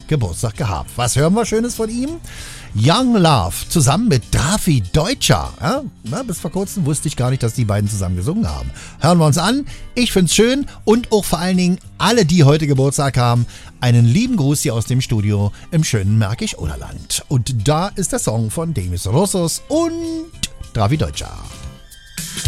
Geburtstag gehabt. Was hören wir Schönes von ihm? Young Love zusammen mit Drafi Deutscher. Ja, bis vor kurzem wusste ich gar nicht, dass die beiden zusammen gesungen haben. Hören wir uns an. Ich find's schön und auch vor allen Dingen alle, die heute Geburtstag haben, einen lieben Gruß hier aus dem Studio im schönen Märkisch-Oderland. Und da ist der Song von Demis Roussos und Drafi Deutscher.